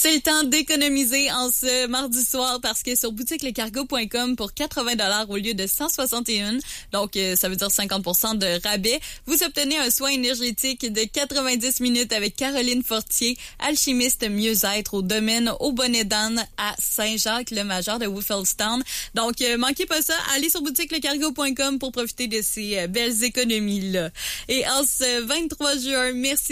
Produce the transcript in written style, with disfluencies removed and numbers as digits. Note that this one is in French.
C'est le temps d'économiser en ce mardi soir parce que sur boutiquelecargo.com pour 80$ au lieu de 161, donc ça veut dire 50% de rabais, vous obtenez un soin énergétique de 90 minutes avec Caroline Fortier, alchimiste mieux-être au domaine au Bonnet d'Âne à Saint-Jacques-le-Major de Wolfelstown. Donc manquez pas ça, allez sur boutiquelecargo.com pour profiter de ces belles économies-là. Et en ce 23 juin, merci